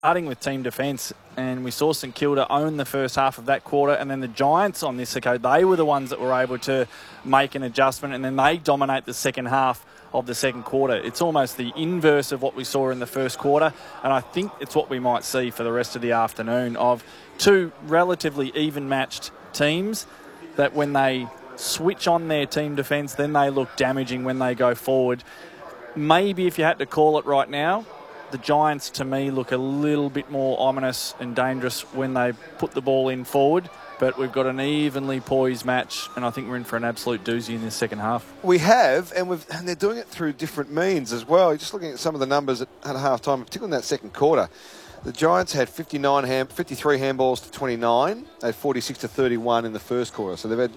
starting with team defence, and we saw St Kilda own the first half of that quarter, and then the Giants on this occasion, they were the ones that were able to make an adjustment, and then they dominate the second half of the second quarter. It's almost the inverse of what we saw in the first quarter, and I think it's what we might see for the rest of the afternoon, of two relatively even-matched teams that when they switch on their team defence, then they look damaging when they go forward. Maybe if you had to call it right now, the Giants, to me, look a little bit more ominous and dangerous when they put the ball in forward. But we've got an evenly poised match, and I think we're in for an absolute doozy in this second half. We have, and they're doing it through different means as well. Just looking at some of the numbers at half-time, particularly in that second quarter, the Giants had 53 handballs to 29. They had 46 to 31 in the first quarter. So they've had,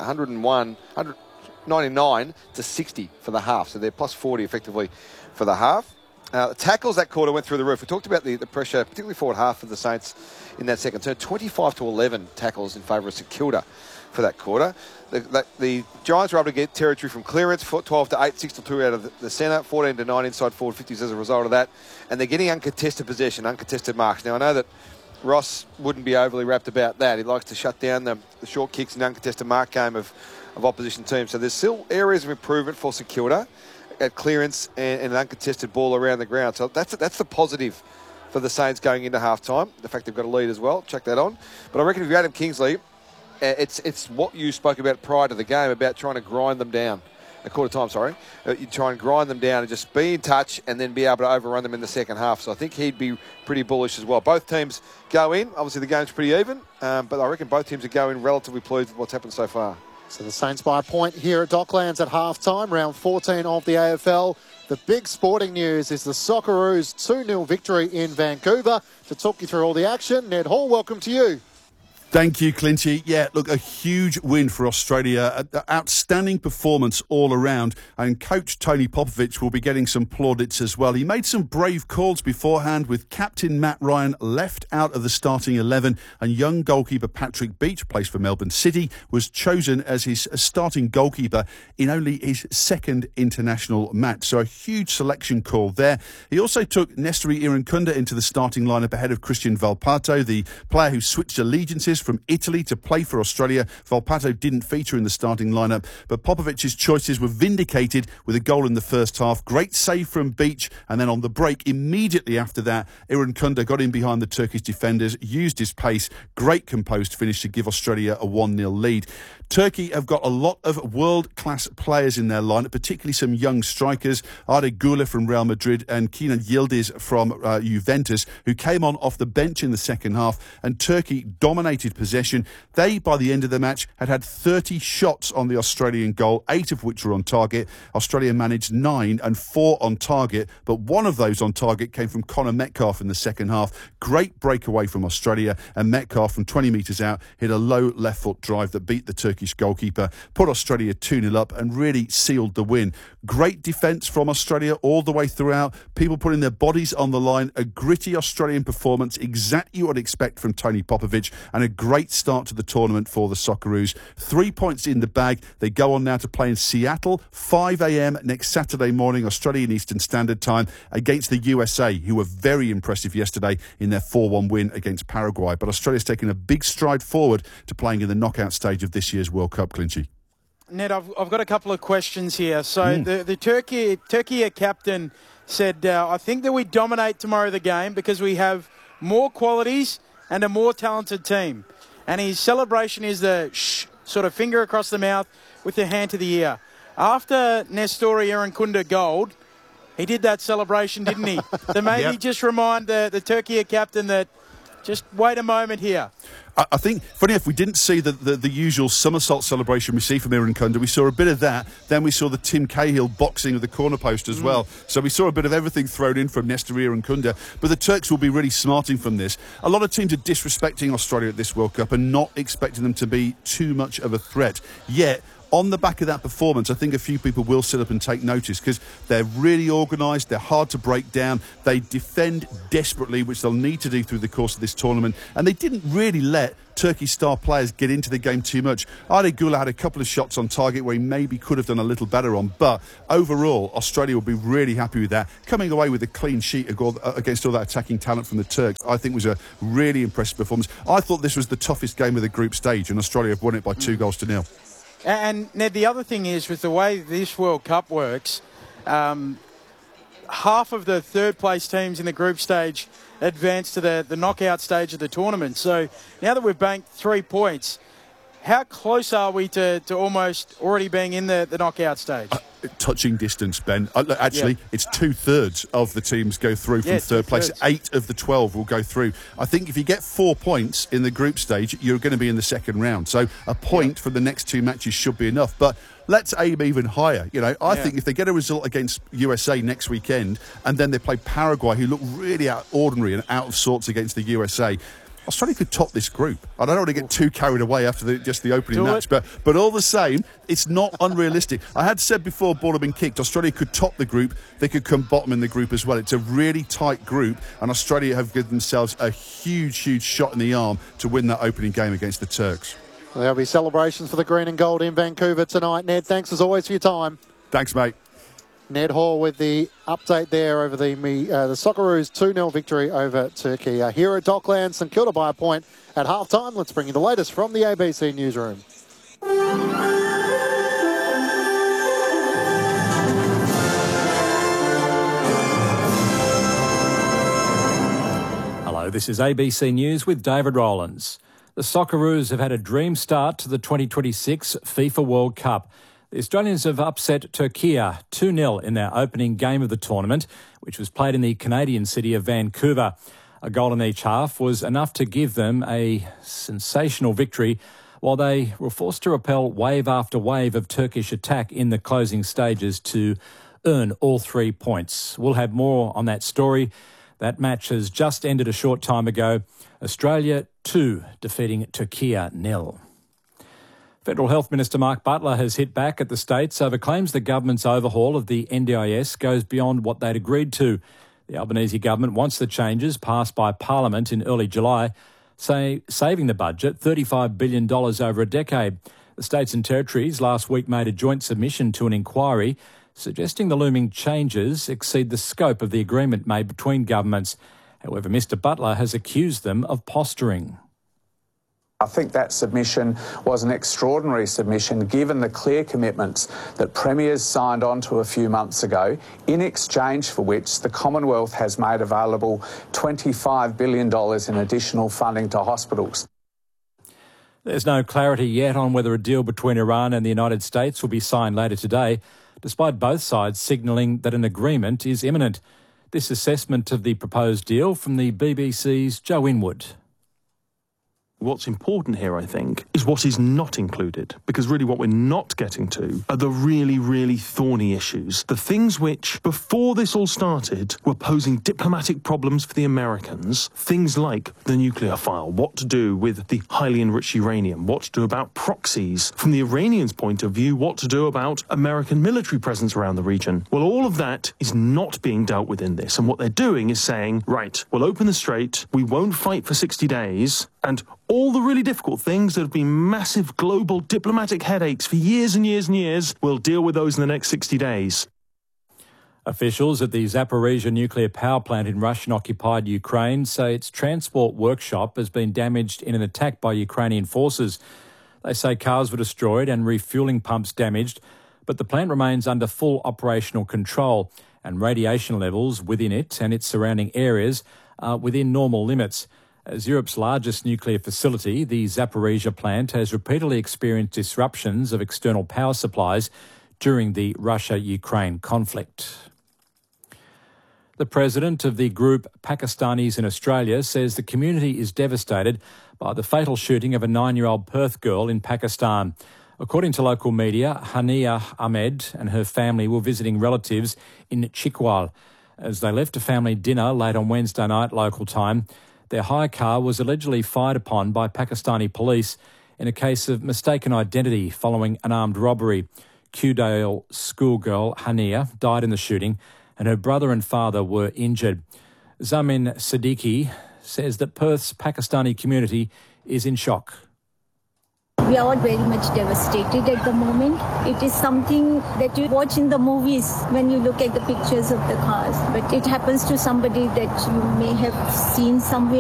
99 to 60 for the half. So they're plus 40 effectively for the half. The tackles that quarter went through the roof. We talked about the pressure, particularly forward half of the Saints in that second turn. 25 to 11 tackles in favour of St Kilda for that quarter. The Giants were able to get territory from clearance, 12 to 8, 6 to 2 out of the centre, 14 to 9 inside forward 50s as a result of that. And they're getting uncontested possession, uncontested marks. Now, I know that Ross wouldn't be overly wrapped about that. He likes to shut down the short kicks and uncontested mark game of opposition teams. So there's still areas of improvement for St Kilda at clearance and an uncontested ball around the ground. So that's the positive for the Saints going into half-time. The fact they've got a lead as well. Check that on. But I reckon if you're Adam Kingsley, it's what you spoke about prior to the game about trying to grind them down. A quarter time, sorry. You try and grind them down and just be in touch and then be able to overrun them in the second half. So I think he'd be pretty bullish as well. Both teams go in. Obviously, the game's pretty even. But I reckon both teams are going relatively pleased with what's happened so far. So the Saints by a point here at Docklands at half-time, round 14 of the AFL. The big sporting news is the Socceroos 2-0 victory in Vancouver. To talk you through all the action, Ned Hall, welcome to you. Thank you, Clinchy. Yeah, look, a huge win for Australia. Outstanding performance all around. And coach Tony Popovic will be getting some plaudits as well. He made some brave calls beforehand with captain Matt Ryan left out of the starting 11 and young goalkeeper Patrick Beach, plays for Melbourne City, was chosen as his starting goalkeeper in only his second international match. So a huge selection call there. He also took Nestori Irankunda into the starting lineup ahead of Christian Valpato, the player who switched allegiances from Italy to play for Australia. Valpato didn't feature in the starting lineup, but Popovic's choices were vindicated with a goal in the first half. Great save from Beach, and then on the break, immediately after that, Irankunda got in behind the Turkish defenders, used his pace, great composed finish to give Australia a 1-0 lead. Turkey have got a lot of world-class players in their lineup, particularly some young strikers, Arda Güler from Real Madrid and Kenan Yildiz from Juventus, who came on off the bench in the second half, and Turkey dominated possession. They, by the end of the match, had 30 shots on the Australian goal, 8 of which were on target. Australia managed 9 and 4 on target, but one of those on target came from Connor Metcalfe in the second half. Great breakaway from Australia, and Metcalfe from 20 metres out hit a low left foot drive that beat the Turkish goalkeeper, put Australia 2-0 up and really sealed the win. Great defence from Australia all the way throughout. People putting their bodies on the line. A gritty Australian performance, exactly what I'd expect from Tony Popovic, and a great start to the tournament for the Socceroos. 3 points in the bag. They go on now to play in Seattle, 5 a.m. next Saturday morning, Australian Eastern Standard Time, against the USA, who were very impressive yesterday in their 4-1 win against Paraguay. But Australia's taken a big stride forward to playing in the knockout stage of this year's World Cup, Clinchy. Ned, I've got a couple of questions here. So the Turkey captain said, I think that we dominate tomorrow the game because we have more qualities and a more talented team. And his celebration is the sort of finger across the mouth with the hand to the ear. After Nestori Irankunda gold, he did that celebration, didn't he? So maybe just remind the Turkey captain that just wait a moment here. I think, funny enough, we didn't see the usual somersault celebration we see from Irankunda. We saw a bit of that. Then we saw the Tim Cahill boxing of the corner post as well. So we saw a bit of everything thrown in from Nestori Irankunda. But the Turks will be really smarting from this. A lot of teams are disrespecting Australia at this World Cup and not expecting them to be too much of a threat. Yet, on the back of that performance, I think a few people will sit up and take notice because they're really organised, they're hard to break down, they defend desperately, which they'll need to do through the course of this tournament, and they didn't really let Turkey's star players get into the game too much. Ade Gula had a couple of shots on target where he maybe could have done a little better on, but overall, Australia will be really happy with that. Coming away with a clean sheet against all that attacking talent from the Turks, I think was a really impressive performance. I thought this was the toughest game of the group stage, and Australia have won it by 2-0. And Ned, the other thing is, with the way this World Cup works, half of the third-place teams in the group stage advance to the knockout stage of the tournament. So now that we've banked 3 points, how close are we to almost already being in the knockout stage? Touching distance, Ben. Actually, it's 2/3 of the teams go through from third place. 8 of the 12 will go through. I think if you get 4 points in the group stage, you're going to be in the second round. So a point for the next 2 matches should be enough. But let's aim even higher. I think if they get a result against USA next weekend and then they play Paraguay, who look really ordinary and out of sorts against the USA, Australia could top this group. I don't want to get too carried away after just the opening match, but all the same, it's not unrealistic. I had said before ball had been kicked, Australia could top the group, they could come bottom in the group as well. It's a really tight group, and Australia have given themselves a huge, huge shot in the arm to win that opening game against the Turks. There'll be celebrations for the green and gold in Vancouver tonight. Ned, thanks as always for your time. Thanks, mate. Ned Hall with the update there over the Socceroos 2-0 victory over Turkey. Here at Docklands, St Kilda by a point at half-time. Let's bring you the latest from the ABC Newsroom. Hello, this is ABC News with David Rowlands. The Socceroos have had a dream start to the 2026 FIFA World Cup. The Australians have upset Turkey 2-0 in their opening game of the tournament, which was played in the Canadian city of Vancouver. A goal in each half was enough to give them a sensational victory, while they were forced to repel wave after wave of Turkish attack in the closing stages to earn all 3 points. We'll have more on that story. That match has just ended a short time ago. Australia 2 defeating Turkey 0. Federal Health Minister Mark Butler has hit back at the states over claims the government's overhaul of the NDIS goes beyond what they'd agreed to. The Albanese government wants the changes passed by Parliament in early July, saving the budget $35 billion over a decade. The states and territories last week made a joint submission to an inquiry suggesting the looming changes exceed the scope of the agreement made between governments. However, Mr Butler has accused them of posturing. I think that submission was an extraordinary submission given the clear commitments that Premiers signed on to a few months ago, in exchange for which the Commonwealth has made available $25 billion in additional funding to hospitals. There's no clarity yet on whether a deal between Iran and the United States will be signed later today, despite both sides signalling that an agreement is imminent. This assessment of the proposed deal from the BBC's Joe Inwood. What's important here, I think, is what is not included, because really what we're not getting to are the really, really thorny issues. The things which, before this all started, were posing diplomatic problems for the Americans. Things like the nuclear file, what to do with the highly enriched uranium, what to do about proxies. From the Iranians' point of view, what to do about American military presence around the region. Well, all of that is not being dealt with in this. And what they're doing is saying, right, we'll open the strait, we won't fight for 60 days, and all the really difficult things that have been massive global diplomatic headaches for years and years and years, we'll deal with those in the next 60 days. Officials at the Zaporizhzhia nuclear power plant in Russian-occupied Ukraine say its transport workshop has been damaged in an attack by Ukrainian forces. They say cars were destroyed and refuelling pumps damaged, but the plant remains under full operational control and radiation levels within it and its surrounding areas are within normal limits. As Europe's largest nuclear facility, the Zaporizhzhia plant has repeatedly experienced disruptions of external power supplies during the Russia-Ukraine conflict. The president of the group Pakistanis in Australia says the community is devastated by the fatal shooting of a 9-year-old Perth girl in Pakistan. According to local media, Hania Ahmed and her family were visiting relatives in Chikwal. As they left a family dinner late on Wednesday night local time, their hire car was allegedly fired upon by Pakistani police. in a case of mistaken identity following an armed robbery. Kewdale schoolgirl Hania died in the shooting and her brother and father were injured. Zamin Siddiqui says that Perth's Pakistani community is in shock. We are all very much devastated at the moment. It is something that you watch in the movies when you look at the pictures of the cars, but it happens to somebody that you may have seen somewhere.